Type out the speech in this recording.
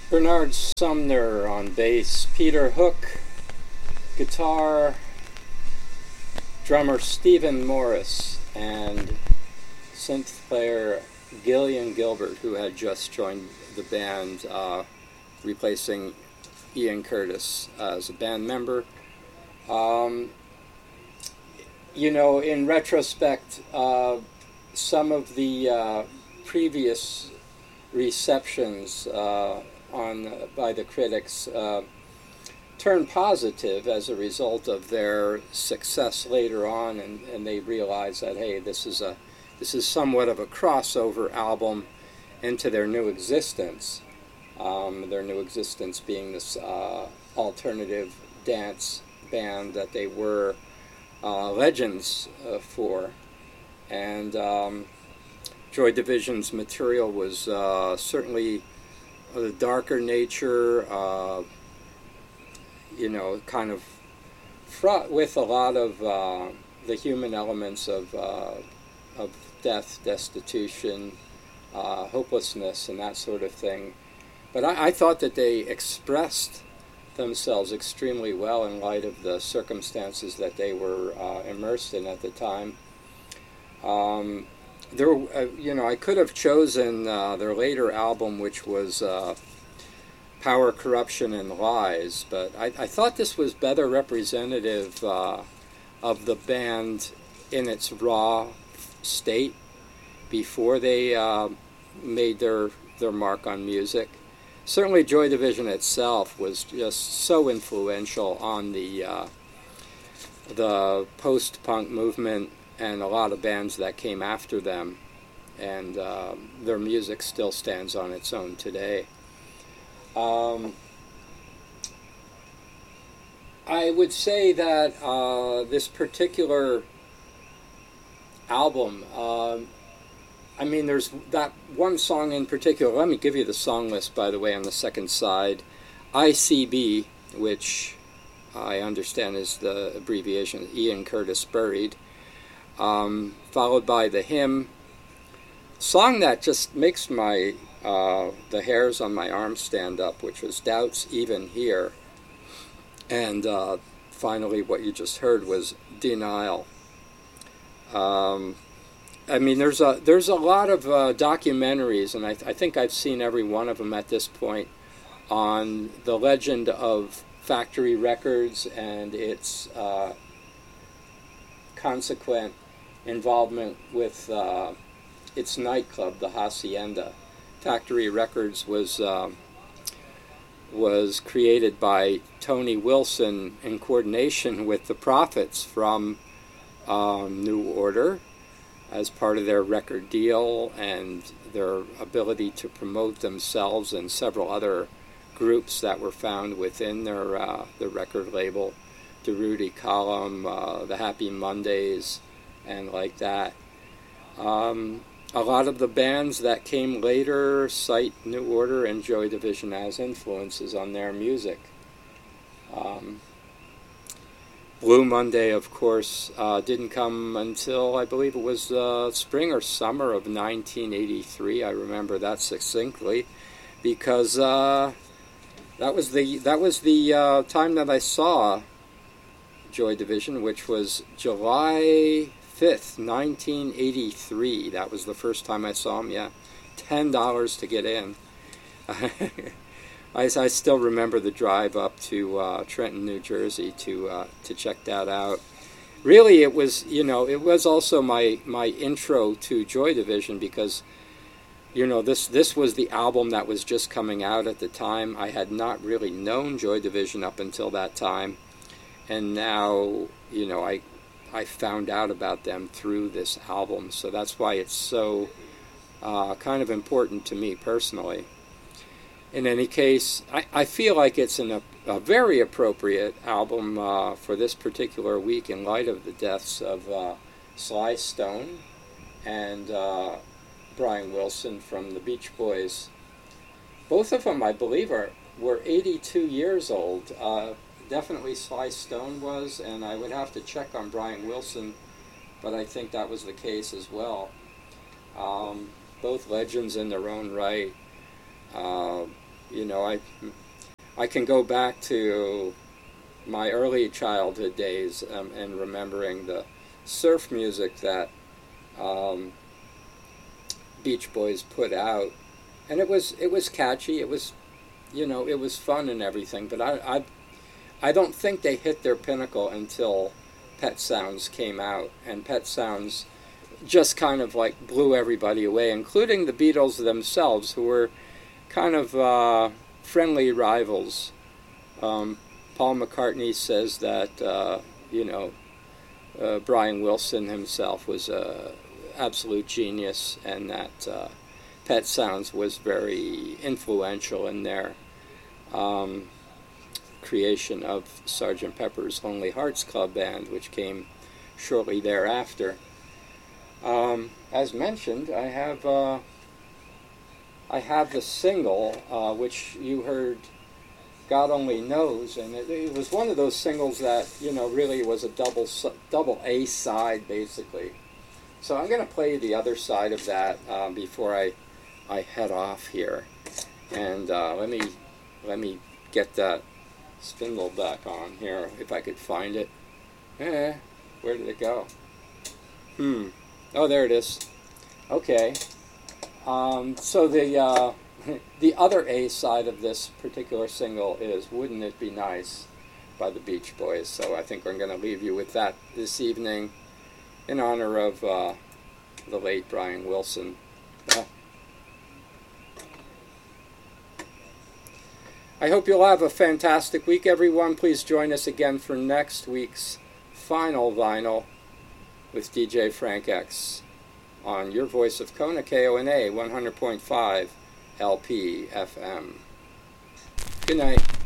Bernard Sumner on bass, Peter Hook, guitar, drummer Stephen Morris, and synth player Gillian Gilbert, who had just joined the band, replacing Ian Curtis as a band member. In retrospect, some of the previous receptions by the critics turned positive as a result of their success later on, and they realized that, hey, this is somewhat of a crossover album into their new existence. Their new existence being this alternative dance band that they were legends for. And Joy Division's material was certainly of a darker nature, kind of fraught with a lot of the human elements of death, destitution, hopelessness, and that sort of thing. But I thought that they expressed themselves extremely well in light of the circumstances that they were immersed in at the time. I could have chosen their later album, which was Power, Corruption, and Lies, but I thought this was better representative of the band in its raw state before they made their mark on music. Certainly Joy Division itself was just so influential on the post-punk movement and a lot of bands that came after them, and their music still stands on its own today. I would say that this particular album, there's that one song in particular. Let me give you the song list, by the way, on the second side. ICB, which I understand is the abbreviation of Ian Curtis Buried, followed by The Hymn, song that just makes the hairs on my arms stand up, which was Doubts Even Here, and finally what you just heard was Denial. There's a lot of documentaries, and I think I've seen every one of them at this point, on the legend of Factory Records and its consequent involvement with its nightclub, the Hacienda. Factory Records was created by Tony Wilson in coordination with the Prophets from New Order, as part of their record deal and their ability to promote themselves and several other groups that were found within their record label, the Rudy Column, the Happy Mondays, and like that. A lot of the bands that came later cite New Order and Joy Division as influences on their music. Blue Monday, of course, didn't come until, I believe it was spring or summer of 1983. I remember that succinctly, because that was the time that I saw Joy Division, which was July 5th, 1983. That was the first time I saw them. Yeah, $10 to get in. I still remember the drive up to Trenton, New Jersey to check that out. Really, it was also my intro to Joy Division, because this was the album that was just coming out at the time. I had not really known Joy Division up until that time, and now I found out about them through this album. So that's why it's so kind of important to me personally. In any case, I feel like it's a very appropriate album for this particular week in light of the deaths of Sly Stone and Brian Wilson from the Beach Boys. Both of them, I believe, were 82 years old. Definitely Sly Stone was, and I would have to check on Brian Wilson, but I think that was the case as well. Both legends in their own right. You know, I can go back to my early childhood days and remembering the surf music that Beach Boys put out, and it was catchy. It was, you know, it was fun and everything. But I don't think they hit their pinnacle until Pet Sounds came out, and Pet Sounds just kind of like blew everybody away, including the Beatles themselves, who were kind of friendly rivals. Paul McCartney says that you know, Brian Wilson himself was a absolute genius, and that Pet Sounds was very influential in their creation of Sgt. Pepper's Lonely Hearts Club Band, which came shortly thereafter. As mentioned, I have the single, which you heard, God Only Knows, and it was one of those singles that, you know, really was a double A side, basically. So I'm going to play the other side of that before I head off here, and let me get that spindle back on here if I could find it. Where did it go? Oh, there it is. Okay. So the other A side of this particular single is "Wouldn't It Be Nice" by the Beach Boys. So I think I'm going to leave you with that this evening in honor of the late Brian Wilson. I hope you'll have a fantastic week, everyone. Please join us again for next week's final vinyl with DJ Frank X on your voice of Kona, KONA 100.5 LP FM. Good night.